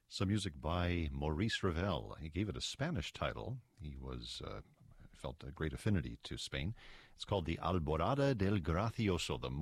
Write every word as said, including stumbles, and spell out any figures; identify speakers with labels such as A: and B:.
A: Some music by Maurice Ravel. He gave it a Spanish title. He was uh, felt a great affinity to Spain. It's called the Alborada del Gracioso, the